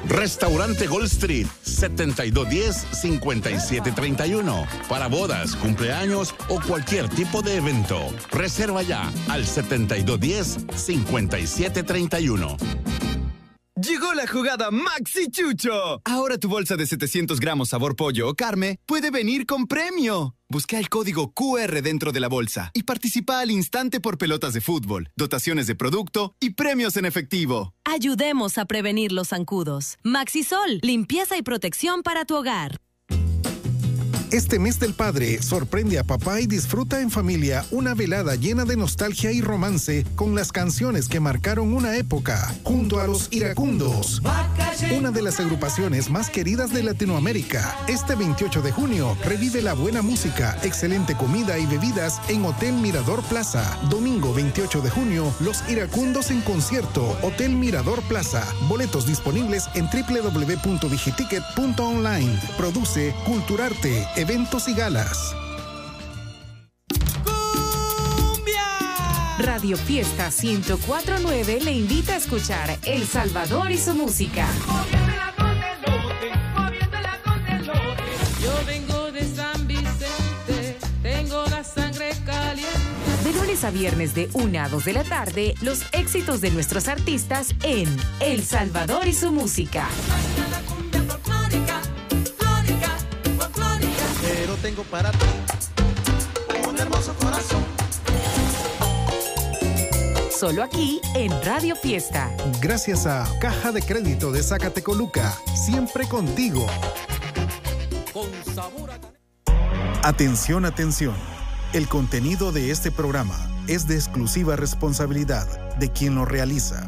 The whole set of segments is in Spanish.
Restaurante Gold Street, 7210-5731. Para bodas, cumpleaños o cualquier tipo de evento. Reserva ya al 7210-5731. Llegó la jugada Maxi Chucho. Ahora tu bolsa de 700 gramos sabor pollo o carne puede venir con premio. Busca el código QR dentro de la bolsa y participa al instante por pelotas de fútbol, dotaciones de producto y premios en efectivo. Ayudemos a prevenir los zancudos. Maxisol, limpieza y protección para tu hogar. Este mes del padre, sorprende a papá y disfruta en familia una velada llena de nostalgia y romance con las canciones que marcaron una época, junto a los Iracundos, una de las agrupaciones más queridas de Latinoamérica. Este 28 de junio, revive la buena música, excelente comida y bebidas en Hotel Mirador Plaza. Domingo 28 de junio, los Iracundos en concierto, Hotel Mirador Plaza. Boletos disponibles en www.digiticket.online. Produce Culturarte, eventos y galas. Radio Fiesta 104.9 le invita a escuchar El Salvador y su música. Yo vengo de San Vicente, tengo la sangre caliente. De lunes a viernes de 1 a 2 de la tarde, los éxitos de nuestros artistas en El Salvador y su música. Pero tengo para ti un hermoso corazón. Solo aquí en Radio Fiesta. Gracias a Caja de Crédito de Zacatecoluca, siempre contigo. Con sabor a... Atención, atención. El contenido de este programa es de exclusiva responsabilidad de quien lo realiza.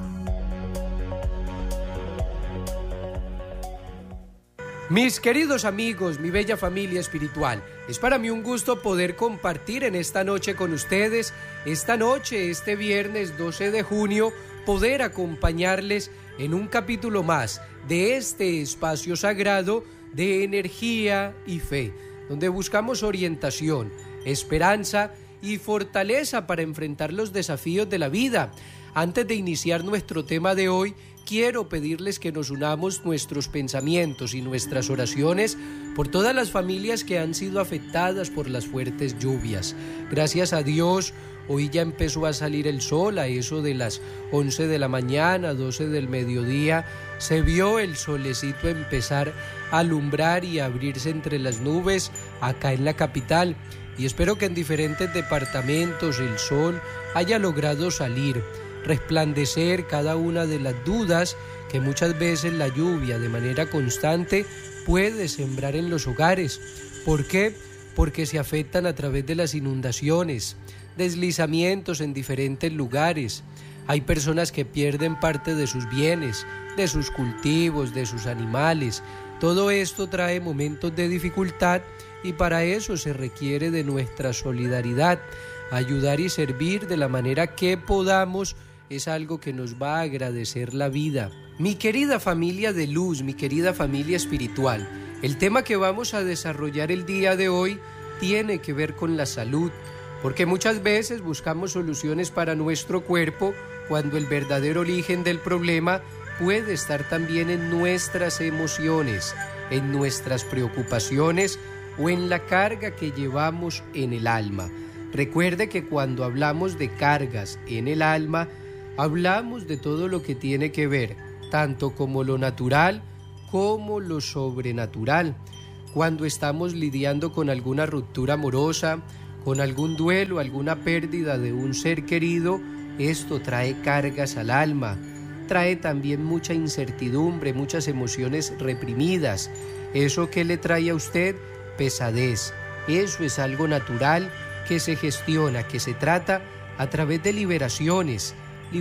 Mis queridos amigos, mi bella familia espiritual, es para mí un gusto poder compartir en esta noche con ustedes, esta noche, este viernes 12 de junio, poder acompañarles en un capítulo más de este espacio sagrado de energía y fe, donde buscamos orientación, esperanza y fortaleza para enfrentar los desafíos de la vida. Antes de iniciar nuestro tema de hoy, quiero pedirles que nos unamos nuestros pensamientos y nuestras oraciones por todas las familias que han sido afectadas por las fuertes lluvias. Gracias a Dios, hoy ya empezó a salir el sol a eso de las 11 de la mañana, 12 del mediodía. Se vio el solecito empezar a alumbrar y a abrirse entre las nubes acá en la capital. Y espero que en diferentes departamentos el sol haya logrado salir, resplandecer cada una de las dudas que muchas veces la lluvia de manera constante puede sembrar en los hogares. ¿Por qué? Porque se afectan a través de las inundaciones, deslizamientos en diferentes lugares. Hay personas que pierden parte de sus bienes, de sus cultivos, de sus animales. Todo esto trae momentos de dificultad y para eso se requiere de nuestra solidaridad. Ayudar y servir de la manera que podamos es algo que nos va a agradecer la vida. Mi querida familia de luz, mi querida familia espiritual, el tema que vamos a desarrollar el día de hoy tiene que ver con la salud, porque muchas veces buscamos soluciones para nuestro cuerpo cuando el verdadero origen del problema puede estar también en nuestras emociones, en nuestras preocupaciones o en la carga que llevamos en el alma. Recuerde que cuando hablamos de cargas en el alma, hablamos de todo lo que tiene que ver, tanto como lo natural como lo sobrenatural. Cuando estamos lidiando con alguna ruptura amorosa, con algún duelo, alguna pérdida de un ser querido, esto trae cargas al alma, trae también mucha incertidumbre, muchas emociones reprimidas. ¿Eso qué le trae a usted? Pesadez. Eso es algo natural que se gestiona, que se trata a través de liberaciones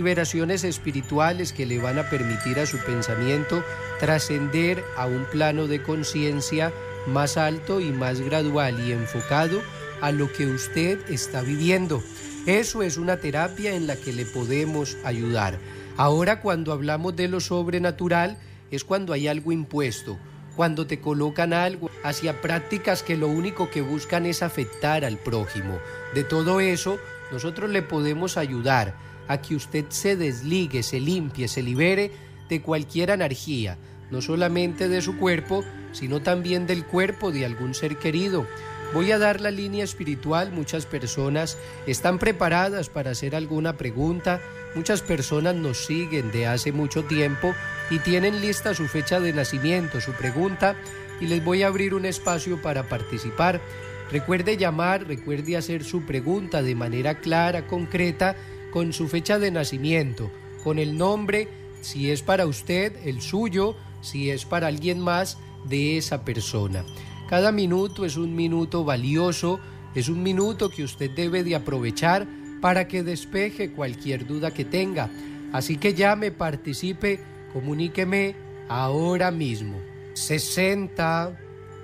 espirituales que le van a permitir a su pensamiento trascender a un plano de conciencia más alto y más gradual y enfocado a lo que usted está viviendo. Eso es una terapia en la que le podemos ayudar. Ahora, cuando hablamos de lo sobrenatural, es cuando hay algo impuesto, cuando te colocan algo hacia prácticas que lo único que buscan es afectar al prójimo. De todo eso, nosotros le podemos ayudar a que usted se desligue, se limpie, se libere de cualquier energía, no solamente de su cuerpo, sino también del cuerpo de algún ser querido. Voy a dar la línea espiritual. Muchas personas están preparadas para hacer alguna pregunta. Muchas personas nos siguen de hace mucho tiempo y tienen lista su fecha de nacimiento, su pregunta, y les voy a abrir un espacio para participar. Recuerde llamar, recuerde hacer su pregunta de manera clara, concreta, con su fecha de nacimiento, con el nombre, si es para usted, el suyo, si es para alguien más, de esa persona. Cada minuto es un minuto valioso, es un minuto que usted debe de aprovechar para que despeje cualquier duda que tenga. Así que llame, participe, comuníqueme ahora mismo. 60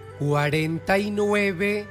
49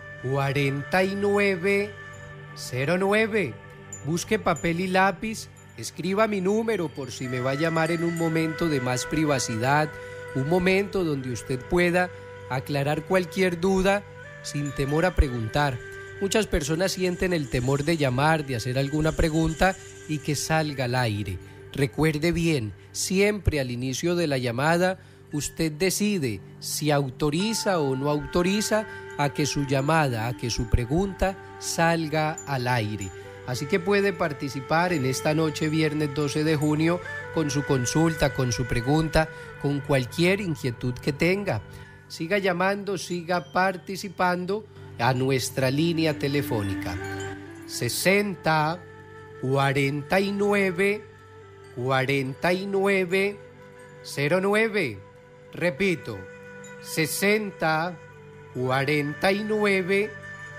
49 09. Busque papel y lápiz, escriba mi número por si me va a llamar en un momento de más privacidad, un momento donde usted pueda aclarar cualquier duda sin temor a preguntar. Muchas personas sienten el temor de llamar, de hacer alguna pregunta y que salga al aire. Recuerde bien, siempre al inicio de la llamada, usted decide si autoriza o no autoriza a que su llamada, a que su pregunta salga al aire. Así que puede participar en esta noche, viernes 12 de junio, con su consulta, con su pregunta, con cualquier inquietud que tenga. Siga llamando, siga participando a nuestra línea telefónica 60 49 49 09. Repito, 60 49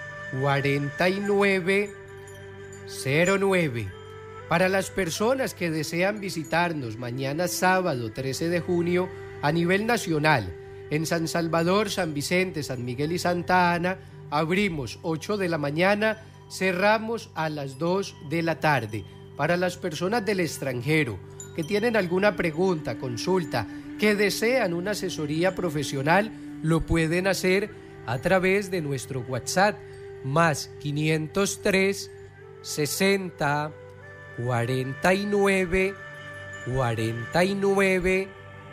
49 09. Para las personas que desean visitarnos mañana sábado 13 de junio a nivel nacional, en San Salvador, San Vicente, San Miguel y Santa Ana, abrimos 8 de la mañana, cerramos a las 2 de la tarde. Para las personas del extranjero que tienen alguna pregunta, consulta, que desean una asesoría profesional, lo pueden hacer a través de nuestro WhatsApp, más 503 60 49 49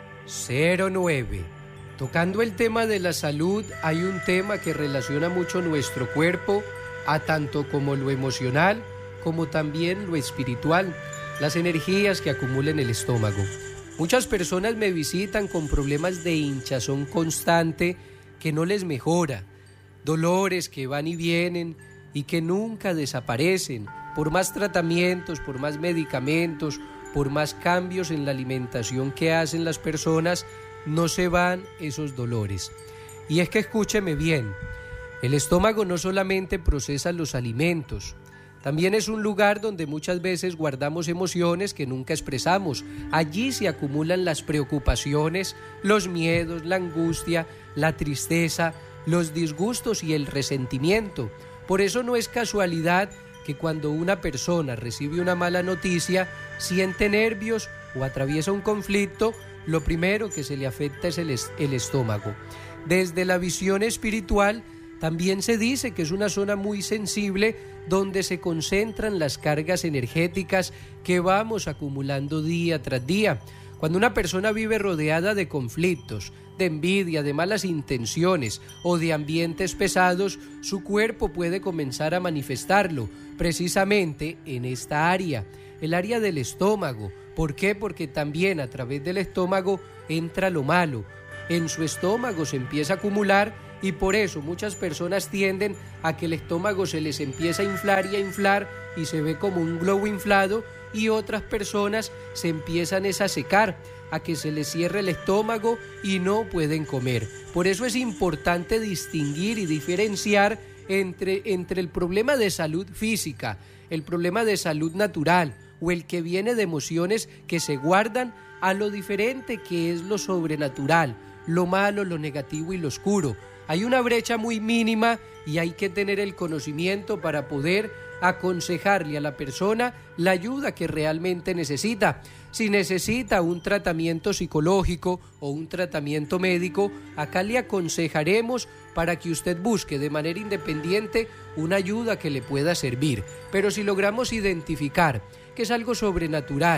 09. Tocando el tema de la salud, hay un tema que relaciona mucho nuestro cuerpo, a tanto como lo emocional, como también lo espiritual, las energías que acumula en el estómago. Muchas personas me visitan con problemas de hinchazón constante que no les mejora, dolores que van y vienen y que nunca desaparecen, por más tratamientos, por más medicamentos, por más cambios en la alimentación que hacen las personas, no se van esos dolores. Y es que escúcheme bien, el estómago no solamente procesa los alimentos, también es un lugar donde muchas veces guardamos emociones que nunca expresamos. Allí se acumulan las preocupaciones, los miedos, la angustia, la tristeza, los disgustos y el resentimiento. Por eso no es casualidad que cuando una persona recibe una mala noticia, siente nervios o atraviesa un conflicto, lo primero que se le afecta es el estómago. Desde la visión espiritual, también se dice que es una zona muy sensible donde se concentran las cargas energéticas que vamos acumulando día tras día. Cuando una persona vive rodeada de conflictos, de envidia, de malas intenciones o de ambientes pesados, su cuerpo puede comenzar a manifestarlo precisamente en esta área, el área del estómago. ¿Por qué? Porque también a través del estómago entra lo malo. En su estómago se empieza a acumular y por eso muchas personas tienden a que el estómago se les empieza a inflar y se ve como un globo inflado, y otras personas se empiezan a secar, a que se les cierre el estómago y no pueden comer. Por eso es importante distinguir y diferenciar entre el problema de salud física, el problema de salud natural o el que viene de emociones que se guardan, a lo diferente que es lo sobrenatural, lo malo, lo negativo y lo oscuro. Hay una brecha muy mínima y hay que tener el conocimiento para poder aconsejarle a la persona la ayuda que realmente necesita. Si necesita un tratamiento psicológico o un tratamiento médico, acá le aconsejaremos para que usted busque de manera independiente una ayuda que le pueda servir. Pero si logramos identificar que es algo sobrenatural,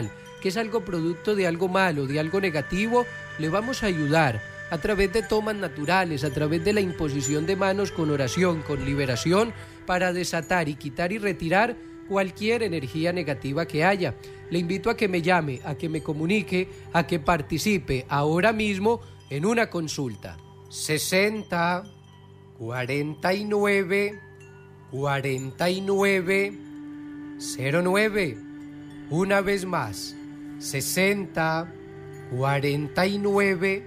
que es algo producto de algo malo, de algo negativo, le vamos a ayudar a través de tomas naturales, a través de la imposición de manos con oración, con liberación, para desatar y quitar y retirar cualquier energía negativa que haya. Le invito a que me llame, a que me comunique, a que participe ahora mismo en una consulta. 60 49 49 09. Una vez más, 60 49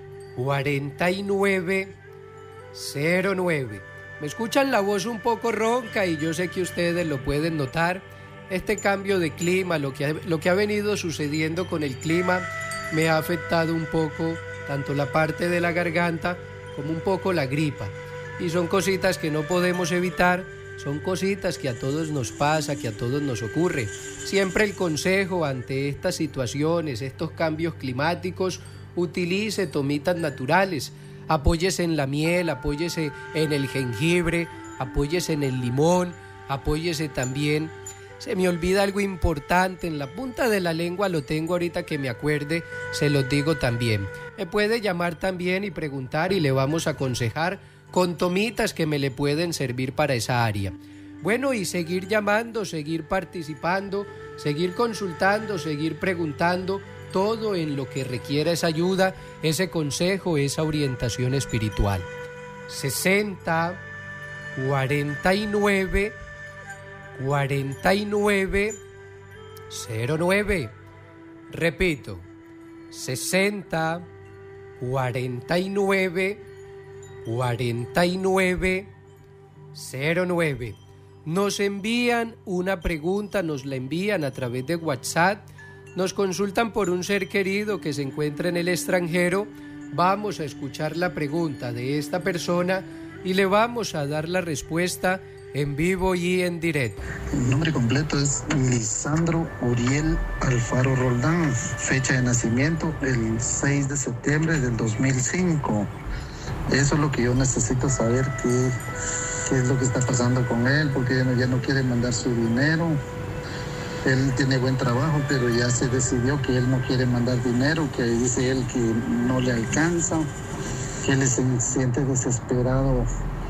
49 09. Me escuchan la voz un poco ronca y yo sé que ustedes lo pueden notar. Este cambio de clima, lo que ha venido sucediendo con el clima, me ha afectado un poco tanto la parte de la garganta como un poco la gripa. Y son cositas que no podemos evitar, son cositas que a todos nos pasa, que a todos nos ocurre. Siempre el consejo ante estas situaciones, estos cambios climáticos, utilice tomitas naturales. Apóyese en la miel, apóyese en el jengibre, apóyese en el limón, apóyese también. Se me olvida algo importante, en la punta de la lengua lo tengo ahorita que me acuerde, se los digo también. Me puede llamar también y preguntar y le vamos a aconsejar con tomitas que me le pueden servir para esa área. Bueno, y seguir llamando, seguir participando, seguir consultando, seguir preguntando, todo en lo que requiera esa ayuda, ese consejo, esa orientación espiritual. 60 49 49 09. Repito, 60 49 49 09. Nos envían una pregunta, nos la envían a través de WhatsApp, nos consultan por un ser querido que se encuentra en el extranjero. Vamos a escuchar la pregunta de esta persona y le vamos a dar la respuesta en vivo y en directo. Mi nombre completo es Lisandro Uriel Alfaro Roldán, fecha de nacimiento el 6 de septiembre del 2005. Eso es lo que yo necesito saber, qué es lo que está pasando con él, porque ya no quiere mandar su dinero. Él tiene buen trabajo, pero ya se decidió que él no quiere mandar dinero, que dice él que no le alcanza, que él se siente desesperado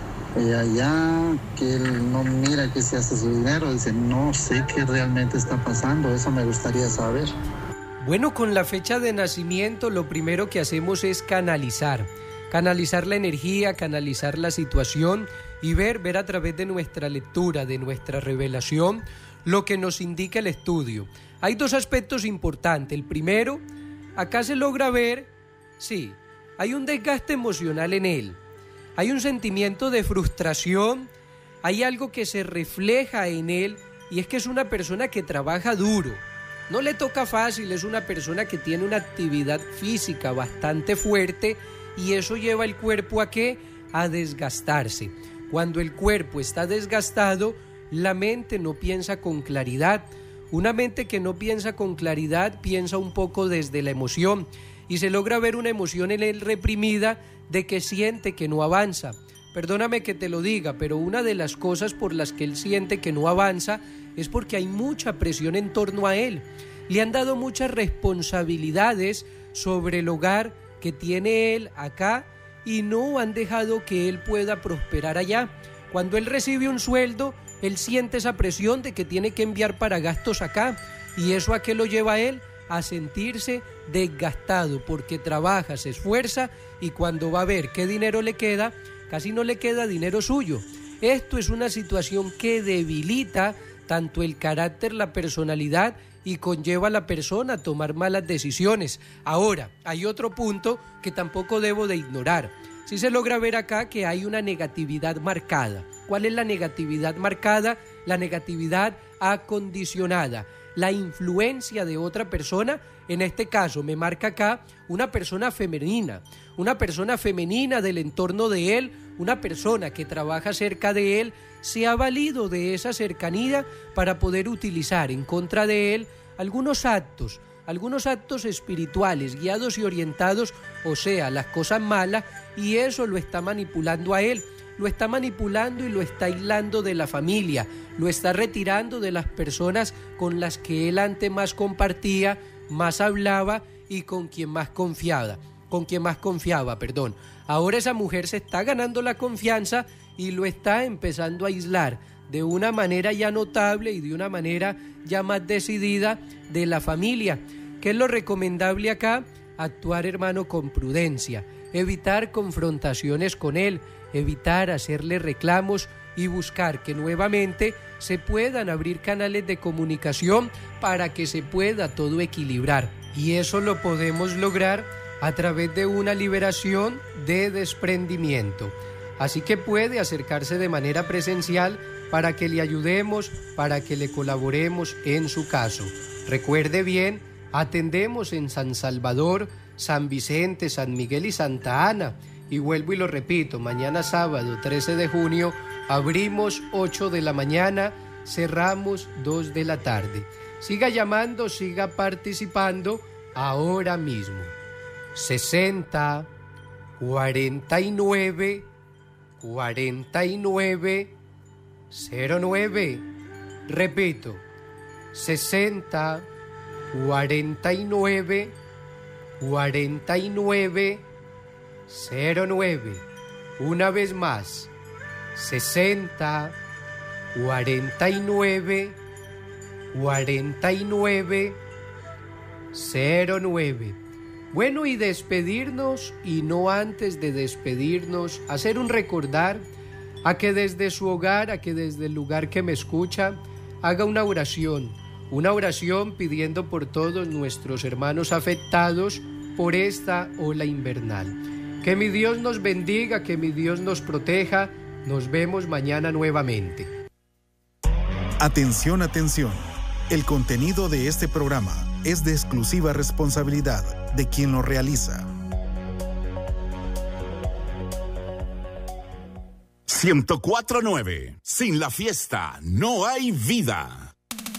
allá, que él no mira qué se hace su dinero. Dice, no sé qué realmente está pasando, eso me gustaría saber. Bueno, con la fecha de nacimiento lo primero que hacemos es canalizar la energía, canalizar la situación y ver a través de nuestra lectura, de nuestra revelación, lo que nos indica el estudio. Hay dos aspectos importantes. El primero, acá se logra ver, sí, hay un desgaste emocional en él, hay un sentimiento de frustración, hay algo que se refleja en él, y es que es una persona que trabaja duro, no le toca fácil, es una persona que tiene una actividad física bastante fuerte, y eso lleva el cuerpo ¿a qué? A desgastarse. Cuando el cuerpo está desgastado, la mente no piensa con claridad. Una mente que no piensa con claridad piensa un poco desde la emoción y se logra ver una emoción en él reprimida de que siente que no avanza. Perdóname que te lo diga, pero una de las cosas por las que él siente que no avanza es porque hay mucha presión en torno a él. Le han dado muchas responsabilidades sobre el hogar que tiene él acá y no han dejado que él pueda prosperar allá. Cuando él recibe un sueldo, él siente esa presión de que tiene que enviar para gastos acá, y eso ¿a qué lo lleva a él? A sentirse desgastado, porque trabaja, se esfuerza, y cuando va a ver qué dinero le queda, casi no le queda dinero suyo. Esto es una situación que debilita tanto el carácter, la personalidad, y conlleva a la persona a tomar malas decisiones. Ahora, hay otro punto que tampoco debo de ignorar. Sí se logra ver acá que hay una negatividad marcada. ¿Cuál es la negatividad marcada? La negatividad acondicionada. La influencia de otra persona, en este caso me marca acá una persona femenina del entorno de él, una persona que trabaja cerca de él, se ha valido de esa cercanía para poder utilizar en contra de él algunos actos espirituales guiados y orientados, o sea, las cosas malas, y eso lo está manipulando a él. lo está manipulando y lo está aislando de la familia, lo está retirando de las personas con las que él antes más compartía, más hablaba y con quien más confiaba. Ahora esa mujer se está ganando la confianza y lo está empezando a aislar de una manera ya notable y de una manera ya más decidida de la familia. ¿Qué es lo recomendable acá? Actuar, hermano, con prudencia, evitar confrontaciones con él, evitar hacerle reclamos y buscar que nuevamente se puedan abrir canales de comunicación para que se pueda todo equilibrar. Y eso lo podemos lograr a través de una liberación de desprendimiento. Así que puede acercarse de manera presencial para que le ayudemos, para que le colaboremos en su caso. Recuerde bien, atendemos en San Salvador, San Vicente, San Miguel y Santa Ana. Y vuelvo y lo repito, mañana sábado 13 de junio abrimos 8 de la mañana, cerramos 2 de la tarde. Siga llamando, siga participando ahora mismo. 60 49 49 09. Repito, 60 49 49 09. Una vez más, 60 49 49 09. Bueno, y despedirnos, y no antes de despedirnos, hacer un recordar a que desde su hogar, a que desde el lugar que me escucha, haga una oración pidiendo por todos nuestros hermanos afectados por esta ola invernal. Que mi Dios nos bendiga, que mi Dios nos proteja. Nos vemos mañana nuevamente. Atención, atención. El contenido de este programa es de exclusiva responsabilidad de quien lo realiza. 104.9. Sin la fiesta no hay vida.